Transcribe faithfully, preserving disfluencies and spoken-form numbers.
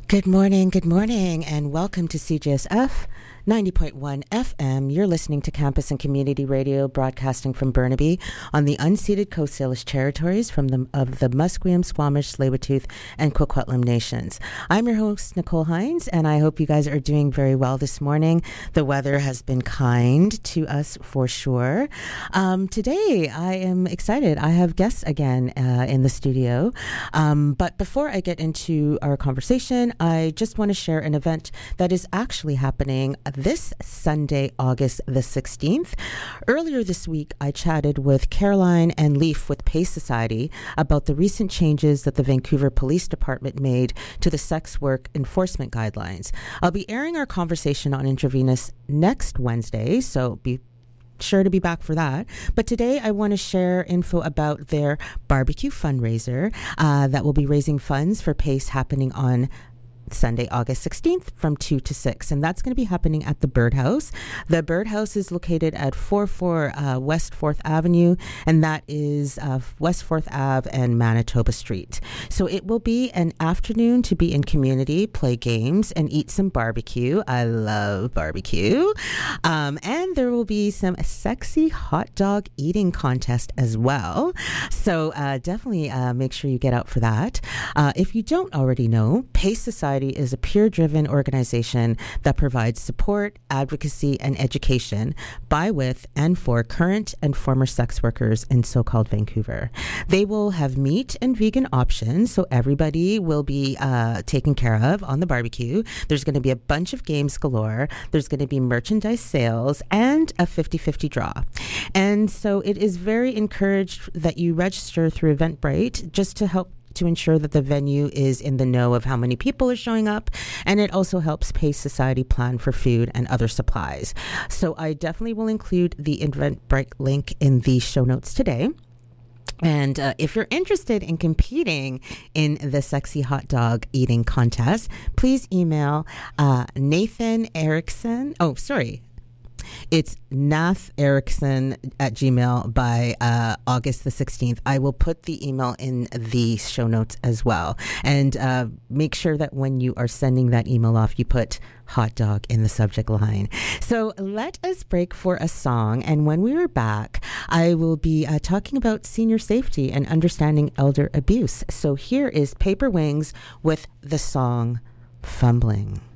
Good morning, good morning, and welcome to C J S F ninety point one F M. You're listening to Campus and Community Radio, broadcasting from Burnaby on the unceded Coast Salish territories from the, of the Musqueam, Squamish, Tsleil-Waututh, and Coquitlam nations. I'm your host, Nicole Hines, and I hope you guys are doing very well this morning. The weather has been kind to us for sure. Um, today, I am excited. I have guests again uh, in the studio. Um, but before I get into our conversation, I just want to share an event that is actually happening this Sunday, August the sixteenth. Earlier this week, I chatted with Caroline and Leaf with Pace Society about the recent changes that the Vancouver Police Department made to the sex work enforcement guidelines. I'll be airing our conversation on Intravenous next Wednesday, so be sure to be back for that. But today I want to share info about their barbecue fundraiser uh, that will be raising funds for Pace, happening on Sunday, August sixteenth from two to six. And that's going to be happening at the Birdhouse. The Birdhouse is located at forty-four uh, West fourth Avenue, and that is uh, West fourth Ave and Manitoba Street. So it will be an afternoon to be in community, play games, and eat some barbecue. I love barbecue. Um, and there will be some sexy hot dog eating contest as well. So uh, definitely uh, make sure you get out for that. Uh, if you don't already know, Pace Society is a peer-driven organization that provides support, advocacy, and education by, with, and for current and former sex workers in so-called Vancouver. They will have meat and vegan options, so everybody will be uh, taken care of on the barbecue. There's going to be a bunch of games galore. There's going to be merchandise sales and a fifty-fifty draw. And so it is very encouraged that you register through Eventbrite just to help to ensure that the venue is in the know of how many people are showing up, and it also helps Pace Society plan for food and other supplies. So I definitely will include the Eventbrite link in the show notes today. And uh, if you're interested in competing in the sexy hot dog eating contest, please email uh, Nathan Erickson. Oh, sorry. It's Nath Erickson at Gmail by uh, August the sixteenth. I will put the email in the show notes as well. And uh, make sure that when you are sending that email off, you put hot dog in the subject line. So let us break for a song. And when we are back, I will be uh, talking about senior safety and understanding elder abuse. So here is Paper Wings with the song Fumbling.